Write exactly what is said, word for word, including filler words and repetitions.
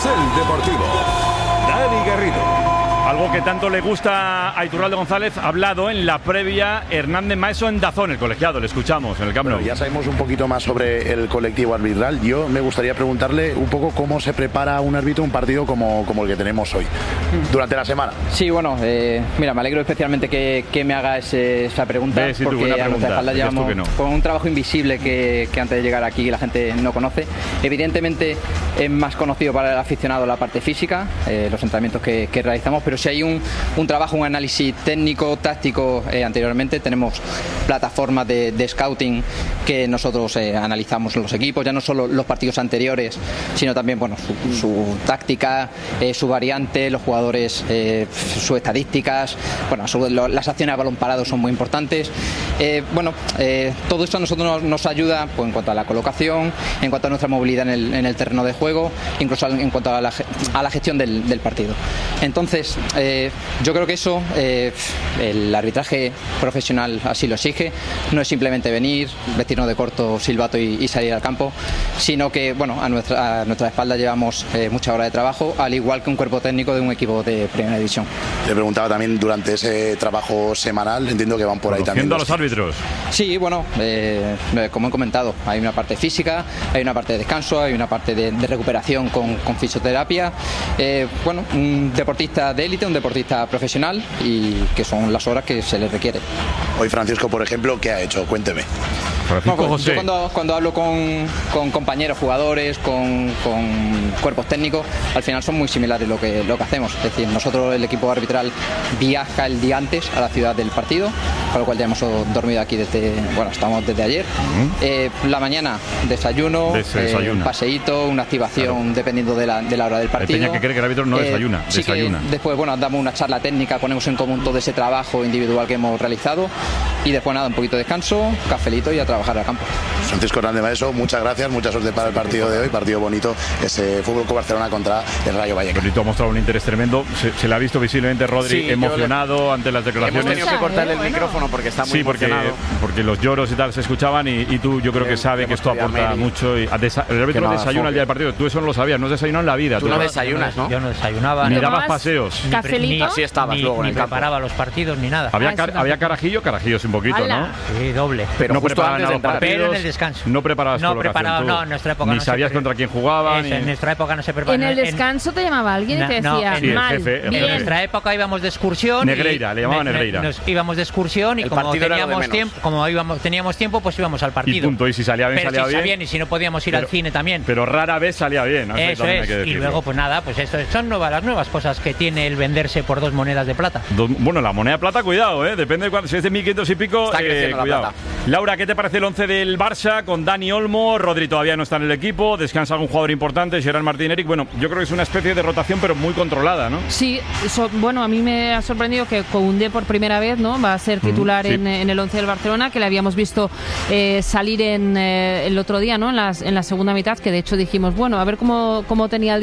Carrusel Deportivo. Dani Garrido. Algo que tanto le gusta a Iturralde González, ha hablado en la previa Hernández Maeso en Dazón, el colegiado. Le escuchamos en el Camp Nou. Bueno, ya sabemos un poquito más sobre el colectivo arbitral. Yo me gustaría preguntarle un poco cómo se prepara un árbitro un partido como, como el que tenemos hoy, durante la semana. Sí, bueno, eh, mira, me alegro especialmente que, que me haga ese, esa pregunta, sí, porque a nuestra espalda llevamos no. con un trabajo invisible que, que antes de llegar aquí la gente no conoce. Evidentemente es más conocido para el aficionado la parte física, eh, los entrenamientos que, que realizamos, pero si hay un, un trabajo, un análisis técnico, táctico, eh, anteriormente tenemos plataformas de, de scouting que nosotros eh, analizamos los equipos, ya no solo los partidos anteriores, sino también bueno, su, su táctica, eh, su variante, los jugadores, eh, sus estadísticas, bueno, su, lo, las acciones a balón parado son muy importantes. Eh, bueno, eh, todo esto a nosotros nos, nos ayuda pues, en cuanto a la colocación, en cuanto a nuestra movilidad en el, en el terreno de juego, incluso en cuanto a la, a la gestión del, del partido. Entonces, eh, yo creo que eso, eh, el arbitraje profesional así lo exige. No es simplemente venir, vestirnos de corto, silbato y, y salir al campo, sino que, bueno, a nuestra, a nuestra espalda llevamos eh, muchas horas de trabajo, al igual que un cuerpo técnico de un equipo de primera división. Le preguntaba también durante ese trabajo semanal, entiendo que van por ahí también. a los árbitros. Sí, bueno, eh, como he comentado, hay una parte física, hay una parte de descanso, hay una parte de, de recuperación con, con fisioterapia. Eh, bueno, un deportista de élite, un deportista profesional y que son las horas que se les requiere. Hoy Francisco, por ejemplo, ¿qué ha hecho? Cuénteme. No, pues, yo cuando, cuando hablo con, con compañeros jugadores, con, con cuerpos técnicos, al final son muy similares lo que, lo que hacemos. Es decir, nosotros, el equipo arbitral, viaja el día antes a la ciudad del partido, con lo cual ya hemos dormido aquí desde, bueno, estamos desde ayer. Uh-huh. eh, la mañana, desayuno, eh, paseíto, una activación claro. dependiendo de la, de la hora del partido. Peña que cree que el árbitro no eh, desayuna, sí desayuna. Que después, bueno, damos una charla técnica, ponemos en común todo ese trabajo individual que hemos realizado y después nada, un poquito de descanso, cafelito y a trabajar al campo. Francisco Hernández Maeso, muchas gracias, mucha suerte para el partido de hoy, partido bonito, ese Fútbol Club Barcelona contra el Rayo Vallecano. Benito ha mostrado un interés tremendo, se, se le ha visto visiblemente Rodri sí, emocionado le... ante las declaraciones. Hemos tenido que cortarle el bueno. micrófono porque está muy sí, porque, emocionado. porque los lloros y tal se escuchaban y, y tú yo creo que sabe que esto aporta mucho. Y desa el árbitro no desayuna el día del partido, tú eso no lo sabías, no has desayunado en la vida. Tú, tú no desayunas, ¿no? Yo no desayunaba. Ni dabas paseos. ¿Cafelito? Así estabas ni, luego en ni el campo. preparaba los partidos ni nada. Había, ah, car había carajillo, carajillos un poquito, ¡Hala! ¿no? Sí, doble. Pero no justo antes de entrar. Pero en el descanso. No preparabas No preparaba, no, en nuestra época ni no sabías se contra quién jugaban. Eso, ni... En nuestra época no se preparaba. En el descanso en... te llamaba alguien y te decía, no, sí, mal, el jefe, el bien. En nuestra época íbamos de excursión. Negreira, y le llamaban me, Negreira. Nos íbamos de excursión y el como teníamos tiempo, menos. como íbamos, teníamos tiempo, pues íbamos al partido. Y punto, y si salía bien, pero salía si bien. bien. Y si no podíamos ir pero, al cine también. Pero rara vez salía bien, ¿no? Eso es, y luego pues nada, pues esto son nuevas, las nuevas cosas que tiene el venderse por dos monedas de plata. Dos, bueno, la moneda de plata, cuidado, ¿eh? Depende de cuánto, si es de mil quinientos y pico, está eh, cuidado. La Laura, ¿qué te parece el once del Barça con Dani Olmo? Rodri todavía no está en el equipo, descansa algún jugador importante, Gerard Martín Eric. Bueno, yo creo que es una especie de rotación, pero muy controlada, ¿no? Sí, so, bueno, a mí me ha sorprendido que Koundé por primera vez, ¿no? Va a ser titular mm, sí. en, en el once del Barcelona, que le habíamos visto eh, salir en eh, el otro día, ¿no? En, las, en la segunda mitad, que de hecho dijimos, bueno, a ver cómo, cómo tenía el